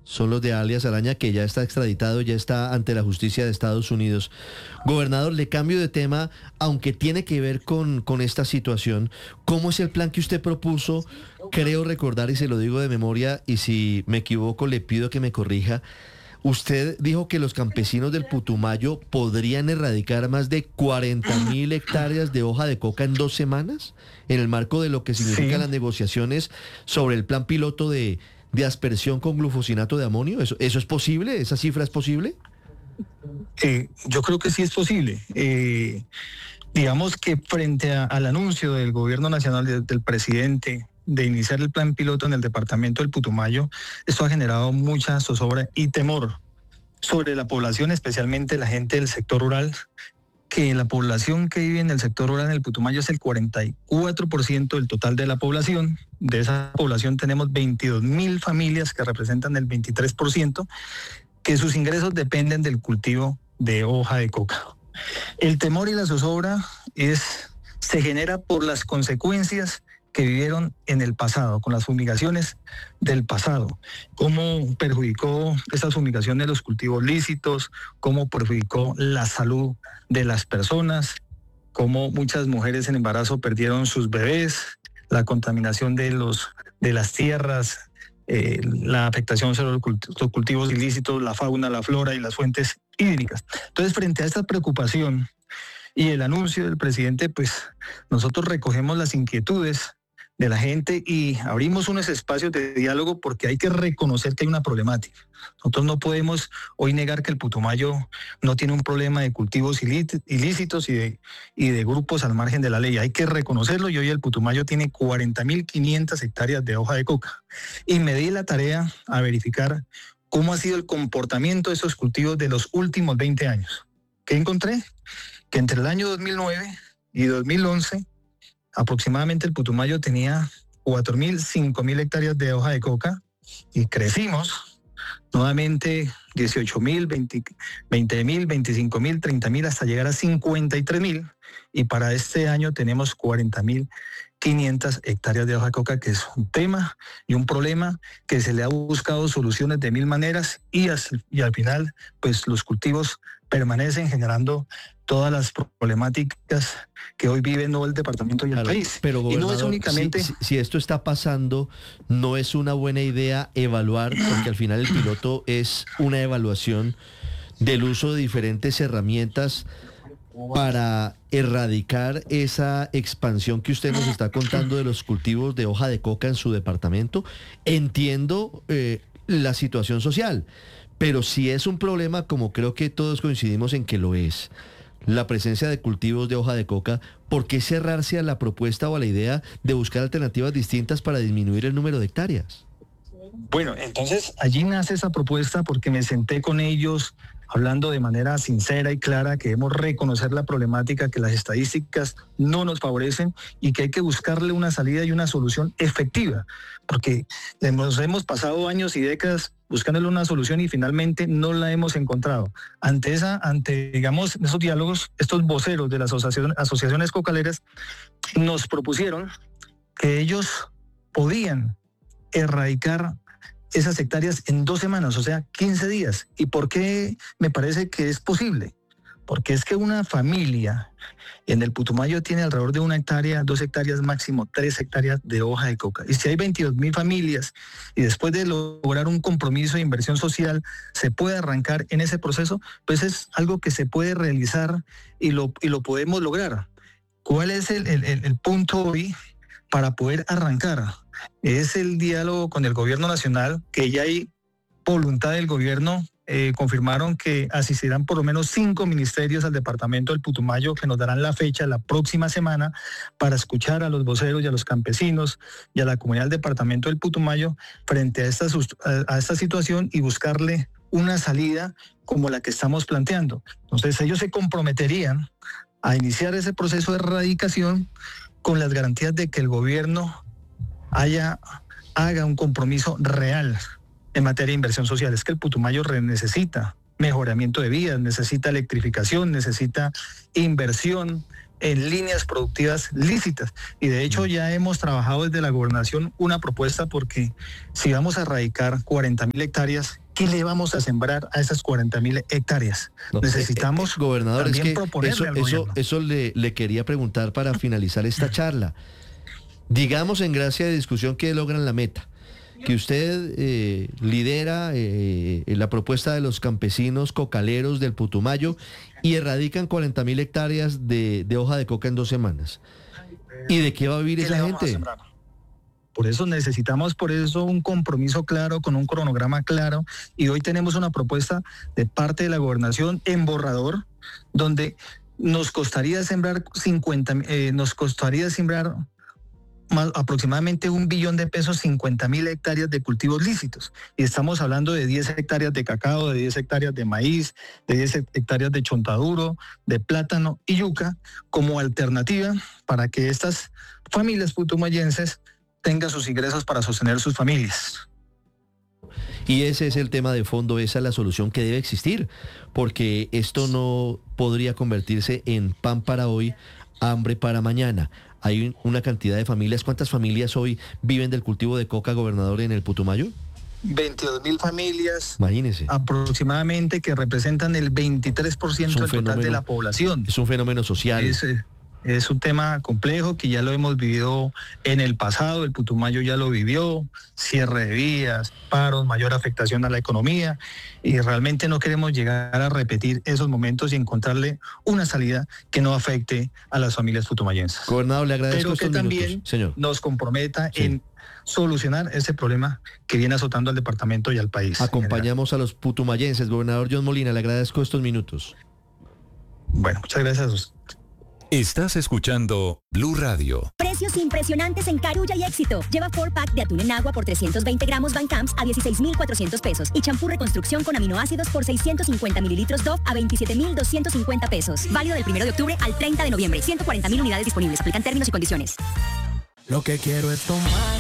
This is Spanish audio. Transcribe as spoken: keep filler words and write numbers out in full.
Son los de alias Araña, que ya está extraditado, ya está ante la justicia de Estados Unidos. Gobernador, le cambio de tema, aunque tiene que ver con, con esta situación. ¿Cómo es el plan que usted propuso? Creo recordar, y se lo digo de memoria, y si me equivoco le pido que me corrija. Usted dijo que los campesinos del Putumayo podrían erradicar más de cuarenta mil hectáreas de hoja de coca en dos semanas, en el marco de lo que significan Sí. las negociaciones sobre el plan piloto de, de aspersión con glufosinato de amonio. ¿Eso, eso es posible? ¿Esa cifra es posible? Eh, yo creo que sí es posible. Eh, digamos que frente a- al anuncio del gobierno nacional, de- del presidente, de iniciar el plan piloto en el departamento del Putumayo, esto ha generado mucha zozobra y temor sobre la población, especialmente la gente del sector rural, que la población que vive en el sector rural en el Putumayo es el cuarenta y cuatro por ciento del total de la población. De esa población tenemos veintidós mil familias que representan el veintitrés por ciento, que sus ingresos dependen del cultivo de hoja de coca. El temor y la zozobra es, se genera por las consecuencias que vivieron en el pasado, con las fumigaciones del pasado. Cómo perjudicó esas fumigaciones los cultivos lícitos, cómo perjudicó la salud de las personas, cómo muchas mujeres en embarazo perdieron sus bebés, la contaminación de, los, de las tierras, eh, la afectación sobre los culti- los cultivos ilícitos, la fauna, la flora y las fuentes hídricas. Entonces, frente a esta preocupación y el anuncio del presidente, pues nosotros recogemos las inquietudes de la gente y abrimos unos espacios de diálogo porque hay que reconocer que hay una problemática. Nosotros no podemos hoy negar que el Putumayo no tiene un problema de cultivos ilí- ilícitos y de, y de grupos al margen de la ley. Hay que reconocerlo y hoy el Putumayo tiene cuarenta mil quinientas hectáreas de hoja de coca. Y me di la tarea a verificar cómo ha sido el comportamiento de esos cultivos de los últimos veinte años. ¿Qué encontré? Que entre el año dos mil nueve y dos mil once, aproximadamente el Putumayo tenía cuatro mil, cinco mil hectáreas de hoja de coca y crecimos nuevamente dieciocho mil, veinte mil, veinticinco mil, treinta mil hasta llegar a cincuenta y tres mil, y para este año tenemos cuarenta mil quinientas hectáreas de hoja de coca, que es un tema y un problema que se le ha buscado soluciones de mil maneras y, as- y al final pues los cultivos permanecen generando todas las problemáticas que hoy vive no el departamento y el Claro, país. pero Y no es gobernador, únicamente... si, si- si esto está pasando, ¿no es una buena idea evaluar? Porque al final el piloto es una evaluación del uso de diferentes herramientas para erradicar esa expansión que usted nos está contando de los cultivos de hoja de coca en su departamento. Entiendo eh, la situación social, pero si es un problema, como creo que todos coincidimos en que lo es, la presencia de cultivos de hoja de coca, ¿por qué cerrarse a la propuesta o a la idea de buscar alternativas distintas para disminuir el número de hectáreas? Bueno, entonces allí nace esa propuesta porque me senté con ellos hablando de manera sincera y clara que debemos reconocer la problemática, que las estadísticas no nos favorecen y que hay que buscarle una salida y una solución efectiva, porque nos hemos pasado años y décadas buscándole una solución y finalmente no la hemos encontrado. Ante esa, ante, digamos, esos diálogos, estos voceros de las asociación, asociaciones cocaleras nos propusieron que ellos podían erradicar esas hectáreas en dos semanas, o sea, quince días. ¿Y por qué me parece que es posible? Porque es que una familia en el Putumayo tiene alrededor de una hectárea, dos hectáreas máximo, tres hectáreas de hoja de coca. Y si hay veintidós mil familias y después de lograr un compromiso de inversión social se puede arrancar en ese proceso, pues es algo que se puede realizar y lo, y lo podemos lograr. ¿Cuál es el, el, el punto hoy para poder arrancar? Es el diálogo con el gobierno nacional, que ya hay voluntad del gobierno. Eh, confirmaron que asistirán por lo menos cinco ministerios al departamento del Putumayo, que nos darán la fecha la próxima semana para escuchar a los voceros y a los campesinos y a la comunidad del departamento del Putumayo frente a esta, a esta situación y buscarle una salida como la que estamos planteando. Entonces ellos se comprometerían a iniciar ese proceso de erradicación con las garantías de que el gobierno haya, haga un compromiso real en materia de inversión social. Es que el Putumayo necesita mejoramiento de vías, necesita electrificación, necesita inversión en líneas productivas lícitas. Y de hecho ya hemos trabajado desde la gobernación una propuesta, porque si vamos a erradicar cuarenta mil hectáreas, ¿qué le vamos a sembrar a esas cuarenta mil hectáreas? No, Necesitamos eh, eh, gobernador, también es que proponerle eso, al eso, gobierno. eso le, le quería preguntar para finalizar esta charla. Digamos, en gracia de discusión, que logran la meta, que usted eh, lidera eh, la propuesta de los campesinos cocaleros del Putumayo y erradican cuarenta mil hectáreas de, de hoja de coca en dos semanas. ¿Y de qué va a vivir ¿Qué esa le vamos a gente? sembrar? Por eso necesitamos, por eso, un compromiso claro, con un cronograma claro, y hoy tenemos una propuesta de parte de la gobernación en borrador, donde nos costaría sembrar cincuenta, eh, nos costaría sembrar más, aproximadamente un billón de pesos, cincuenta mil hectáreas de cultivos lícitos. Y estamos hablando de diez hectáreas de cacao, de diez hectáreas de maíz, de diez hectáreas de chontaduro, de plátano y yuca, como alternativa para que estas familias putumayenses tengan sus ingresos para sostener sus familias. Y ese es el tema de fondo, esa es la solución que debe existir, porque esto no podría convertirse en pan para hoy, hambre para mañana. Hay una cantidad de familias. ¿Cuántas familias hoy viven del cultivo de coca, gobernador, en el Putumayo? veintidós mil familias. Imagínese. Aproximadamente, que representan el veintitrés por ciento del total de la población. Es un fenómeno social. Es, es un tema complejo que ya lo hemos vivido en el pasado. El Putumayo ya lo vivió, cierre de vías, paros, mayor afectación a la economía, y realmente no queremos llegar a repetir esos momentos y encontrarle una salida que no afecte a las familias putumayenses. Gobernador, le agradezco pero que estos también minutos, señor. Nos comprometa Sí. en solucionar ese problema que viene azotando al departamento y al país. Acompañamos a los putumayenses. Gobernador John Molina, le agradezco estos minutos. Bueno, muchas gracias. Estás escuchando Blue Radio. Precios impresionantes en Carulla y Éxito. Lleva cuatro pack de atún en agua por trescientos veinte gramos Van Camps a dieciséis mil cuatrocientos pesos. Y champú reconstrucción con aminoácidos por seiscientos cincuenta mililitros Dove a veintisiete mil doscientos cincuenta pesos. Válido del primero de octubre al treinta de noviembre. ciento cuarenta mil unidades disponibles. Aplican términos y condiciones. Lo que quiero es tomar